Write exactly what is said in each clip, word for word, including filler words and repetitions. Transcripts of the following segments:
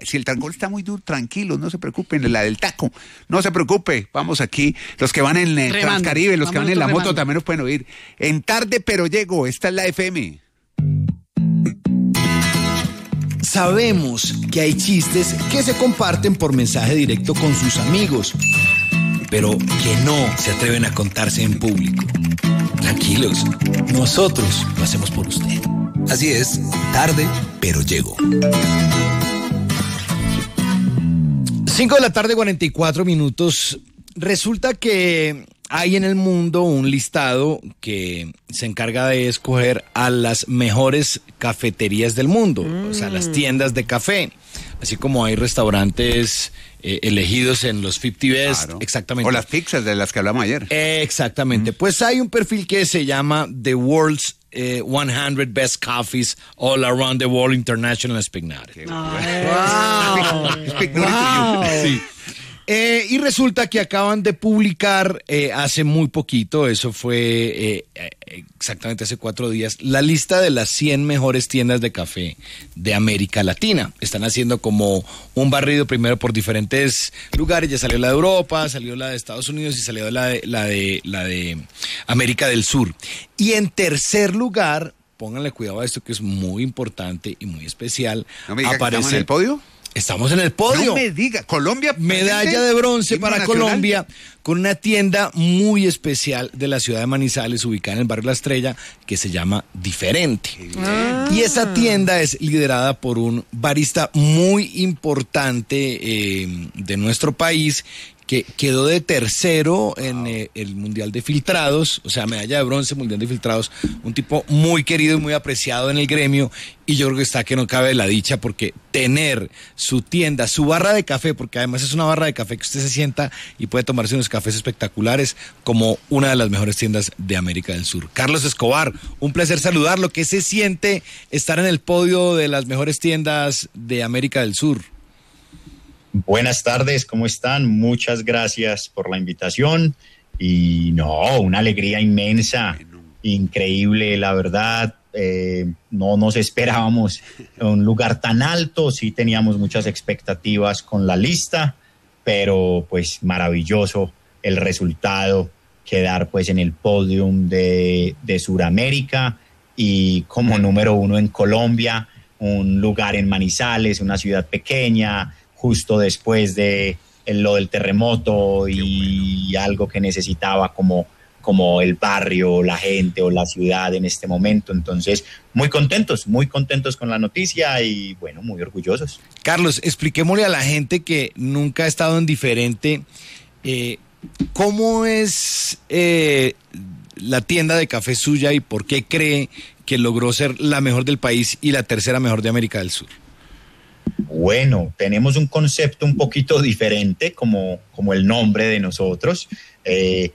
si el trancón está muy duro, tranquilos, no se preocupen, la del taco, no se preocupe, vamos aquí, los que van en el Remando. Transcaribe, los que Vamos van en la remando. moto también nos pueden oír. En Tarde Pero Llego, esta es la F M. Sabemos que hay chistes que se comparten por mensaje directo con sus amigos, pero que no se atreven a contarse en público. Tranquilos, nosotros lo hacemos por usted. Así es, Tarde Pero Llego. cinco de la tarde, cuarenta y cuatro minutos. Resulta que hay en el mundo un listado que se encarga de escoger a las mejores cafeterías del mundo, mm. o sea, las tiendas de café. Así como hay restaurantes eh, elegidos en los cincuenta Best, Claro. exactamente. O las pizzas de las que hablamos ayer. Eh, exactamente. Mm. Pues hay un perfil que se llama The World's eh, cien Best Coffees All Around the World International Spignare. Wow. Wow. Sí. Eh, y resulta que acaban de publicar eh, hace muy poquito, eso fue eh, eh, exactamente hace cuatro días, la lista de las cien mejores tiendas de café de América Latina. Están haciendo como un barrido primero por diferentes lugares, ya salió la de Europa, salió la de Estados Unidos y salió la de, la de, la de América del Sur. Y en tercer lugar, pónganle cuidado a esto que es muy importante y muy especial, ¿No me diga que aparece estamos en el podio? Estamos en el podio. No me diga, Colombia. Medalla de bronce ¿Himno para nacional? Colombia, con una tienda muy especial de la ciudad de Manizales, ubicada en el barrio La Estrella, que se llama Diferente. Ah. Y esa tienda es liderada por un barista muy importante eh, de nuestro país, que quedó de tercero en eh, el Mundial de Filtrados, o sea, medalla de bronce, Mundial de Filtrados, un tipo muy querido y muy apreciado en el gremio, y yo creo que está que no cabe la dicha, porque tener su tienda, su barra de café, porque además es una barra de café que usted se sienta y puede tomarse unos cafés espectaculares, como una de las mejores tiendas de América del Sur. Carlos Escobar, un placer saludarlo. ¿Qué se siente estar en el podio de las mejores tiendas de América del Sur? Buenas tardes, ¿cómo están? Muchas gracias por la invitación y no, una alegría inmensa, increíble, la verdad, eh, no nos esperábamos un lugar tan alto, sí teníamos muchas expectativas con la lista, pero pues maravilloso el resultado, quedar pues en el podium de, de Sudamérica y como número uno en Colombia, un lugar en Manizales, una ciudad pequeña, justo después de lo del terremoto y bueno. algo que necesitaba como, como el barrio, la gente o la ciudad en este momento. Entonces, muy contentos, muy contentos con la noticia y, bueno, muy orgullosos. Carlos, expliquémosle a la gente que nunca ha estado en Diferente, eh, ¿cómo es eh, la tienda de café suya y por qué cree que logró ser la mejor del país y la tercera mejor de América del Sur? Bueno, tenemos un concepto un poquito diferente, como, como el nombre de nosotros. Eh,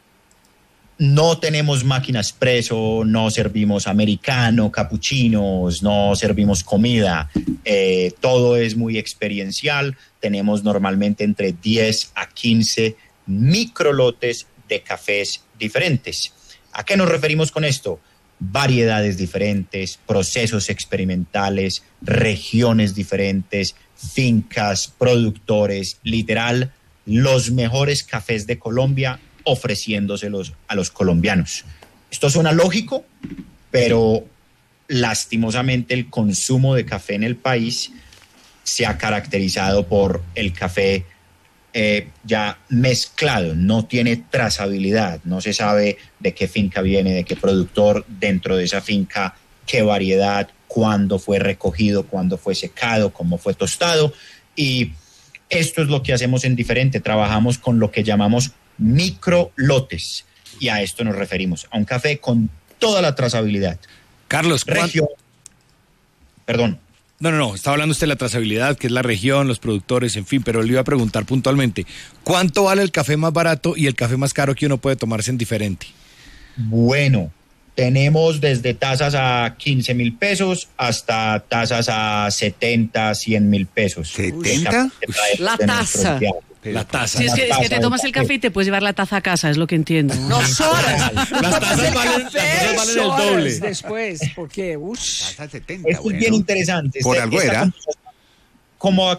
no tenemos máquina expreso, no servimos americano, capuchinos, no servimos comida. Eh, todo es muy experiencial. Tenemos normalmente entre diez a quince microlotes de cafés diferentes. ¿A qué nos referimos con esto? Variedades diferentes, procesos experimentales, regiones diferentes, fincas, productores, literal, los mejores cafés de Colombia ofreciéndoselos a los colombianos. Esto suena lógico, pero lastimosamente el consumo de café en el país se ha caracterizado por el café Eh, ya mezclado, no tiene trazabilidad, no se sabe de qué finca viene, de qué productor dentro de esa finca, qué variedad, cuándo fue recogido, cuándo fue secado, cómo fue tostado, y esto es lo que hacemos en Diferente, trabajamos con lo que llamamos micro lotes, y a esto nos referimos, a un café con toda la trazabilidad. Carlos, región, perdón. No, no, no, estaba hablando usted de la trazabilidad, que es la región, los productores, en fin, pero le iba a preguntar puntualmente, ¿cuánto vale el café más barato y el café más caro que uno puede tomarse en Diferente? Bueno, tenemos desde tasas a quince mil pesos hasta tasas a setenta, cien mil pesos. ¿setenta? La taza. La taza. Sí, es que, es que te tomas el café y te puedes llevar la taza a casa, es lo que entiendo. No, horas. Las tazas valen, las tazas valen el doble. Después, porque, uff. setenta, Esto bueno. es bien interesante. Por Este, algo era. Como